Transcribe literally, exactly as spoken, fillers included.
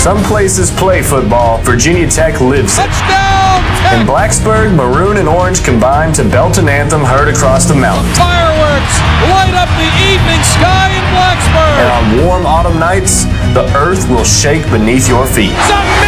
Some places play football. Virginia Tech lives it. Touchdown, Tech! In Blacksburg, maroon and orange combine to belt an anthem heard across the mountains. Fireworks light up the evening sky in Blacksburg. And on warm autumn nights, the earth will shake beneath your feet. It's a